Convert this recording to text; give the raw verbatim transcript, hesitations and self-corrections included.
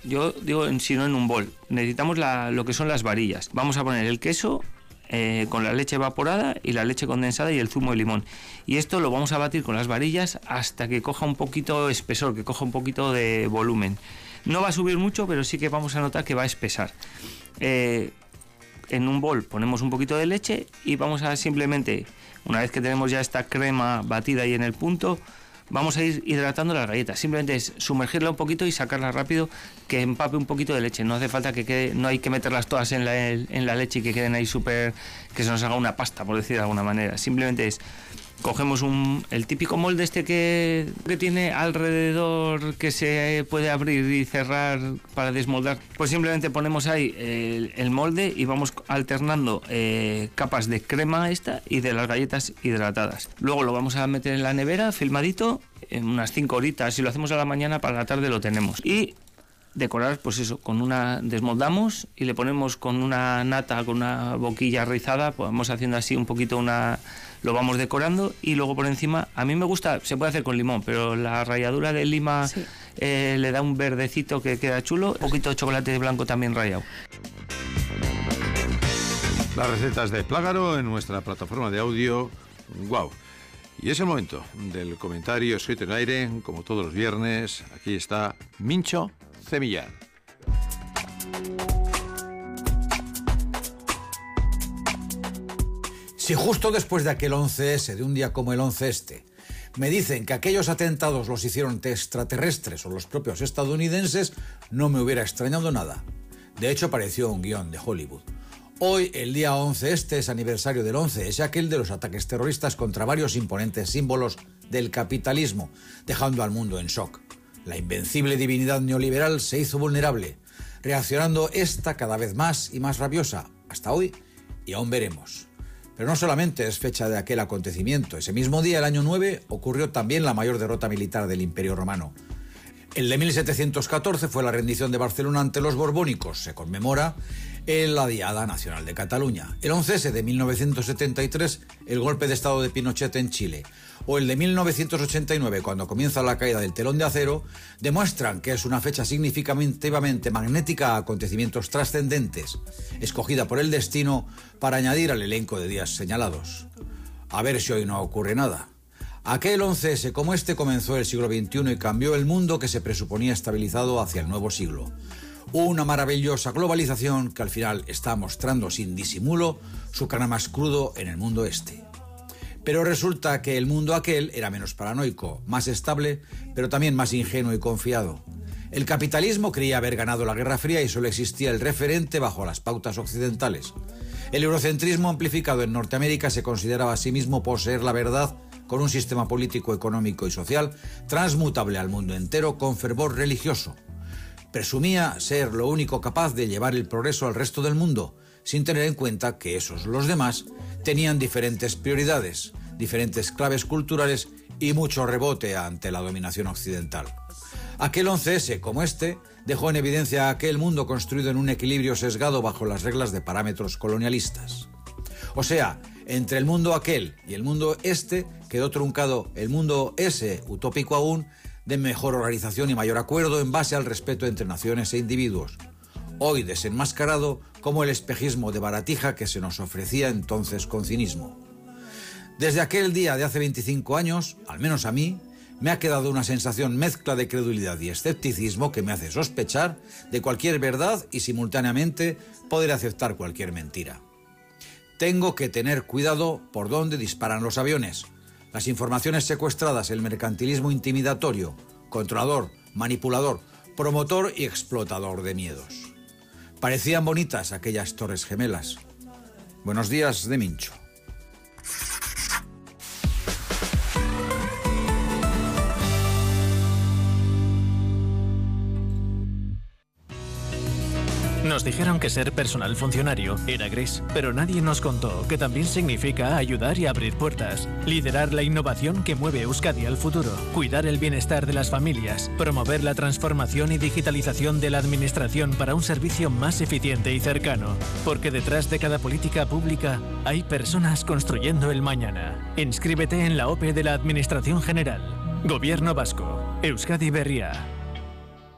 yo digo, si no en un bol, necesitamos la, lo que son las varillas. Vamos a poner el queso eh, con la leche evaporada y la leche condensada y el zumo de limón. Y esto lo vamos a batir con las varillas hasta que coja un poquito espesor, que coja un poquito de volumen. No va a subir mucho, pero sí que vamos a notar que va a espesar. Eh, en un bol ponemos un poquito de leche y vamos a simplemente, una vez que tenemos ya esta crema batida ahí en el punto, vamos a ir hidratando las galletas. Simplemente es sumergirla un poquito y sacarla rápido, que empape un poquito de leche. No hace falta que quede, no hay que meterlas todas en la, en la leche y que queden ahí súper, que se nos haga una pasta, por decir de alguna manera. Simplemente es, cogemos un, el típico molde este que, que tiene alrededor, que se puede abrir y cerrar para desmoldar. Pues simplemente ponemos ahí el, el molde y vamos alternando eh, capas de crema esta y de las galletas hidratadas. Luego lo vamos a meter en la nevera, filmadito, en unas cinco horitas. Si lo hacemos a la mañana, para la tarde lo tenemos. Y decorar, pues eso, con una, desmoldamos y le ponemos con una nata, con una boquilla rizada, pues vamos haciendo así un poquito una, lo vamos decorando y luego por encima, a mí me gusta, se puede hacer con limón, pero la ralladura de lima sí. eh, le da un verdecito que queda chulo, un poquito de chocolate blanco también rallado. Las recetas de Plágaro en nuestra plataforma de audio, wow. Y es el momento del comentario escrito en aire, como todos los viernes. Aquí está Mincho Zemillán. Si justo después de aquel once ese, de un día como el once este, me dicen que aquellos atentados los hicieron extraterrestres o los propios estadounidenses, no me hubiera extrañado nada. De hecho, pareció un guión de Hollywood. Hoy, el día once este, es aniversario del once ese, aquel de los ataques terroristas contra varios imponentes símbolos del capitalismo, dejando al mundo en shock. La invencible divinidad neoliberal se hizo vulnerable, reaccionando esta cada vez más y más rabiosa, hasta hoy, y aún veremos. Pero no solamente es fecha de aquel acontecimiento, ese mismo día, el año nueve, ocurrió también la mayor derrota militar del Imperio Romano. El de mil setecientos catorce fue la rendición de Barcelona ante los borbónicos. Se conmemora en la Diada Nacional de Cataluña. El once ese de mil novecientos setenta y tres, el golpe de estado de Pinochet en Chile. O el de mil novecientos ochenta y nueve, cuando comienza la caída del telón de acero, demuestran que es una fecha significativamente magnética a acontecimientos trascendentes, escogida por el destino para añadir al elenco de días señalados. A ver si hoy no ocurre nada. Aquel once ese como este comenzó el siglo veintiuno y cambió el mundo que se presuponía estabilizado hacia el nuevo siglo. Una maravillosa globalización que al final está mostrando sin disimulo su cara más crudo en el mundo este. Pero resulta que el mundo aquel era menos paranoico, más estable, pero también más ingenuo y confiado. El capitalismo creía haber ganado la Guerra Fría y solo existía el referente bajo las pautas occidentales. El eurocentrismo amplificado en Norteamérica se consideraba a sí mismo poseer la verdad con un sistema político, económico y social transmutable al mundo entero con fervor religioso. Presumía ser lo único capaz de llevar el progreso al resto del mundo, sin tener en cuenta que esos, los demás, tenían diferentes prioridades, diferentes claves culturales y mucho rebote ante la dominación occidental. Aquel once ese, como este, dejó en evidencia aquel mundo construido en un equilibrio sesgado bajo las reglas de parámetros colonialistas. O sea, entre el mundo aquel y el mundo este quedó truncado el mundo ese, utópico aún, de mejor organización y mayor acuerdo en base al respeto entre naciones e individuos. Hoy desenmascarado como el espejismo de baratija que se nos ofrecía entonces con cinismo. Desde aquel día de hace veinticinco años, al menos a mí, me ha quedado una sensación mezcla de credulidad y escepticismo que me hace sospechar de cualquier verdad y simultáneamente poder aceptar cualquier mentira. Tengo que tener cuidado por dónde disparan los aviones. Las informaciones secuestradas, el mercantilismo intimidatorio, controlador, manipulador, promotor y explotador de miedos. Parecían bonitas aquellas torres gemelas. Buenos días de Mincho. Nos dijeron que ser personal funcionario era gris, pero nadie nos contó que también significa ayudar y abrir puertas, liderar la innovación que mueve Euskadi al futuro, cuidar el bienestar de las familias, promover la transformación y digitalización de la administración para un servicio más eficiente y cercano, porque detrás de cada política pública hay personas construyendo el mañana. Inscríbete en la O P E de la Administración General. Gobierno Vasco. Euskadi Berria.